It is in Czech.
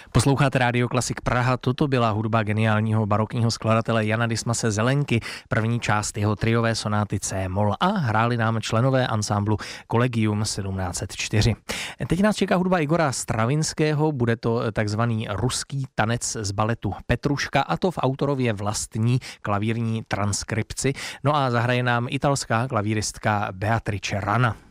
Posloucháte Rádio Klasik Praha, toto byla hudba geniálního barokního skladatele Jana Dismase Zelenky, první část jeho triové sonáty C-moll a hráli nám členové ansámblu Collegium 1704. Teď nás čeká hudba Igora Stravinského, bude to takzvaný ruský tanec z baletu Petruška a to v autorově vlastní klavírní transkripci. No a zahraje nám italská klavíristka Beatrice Rana.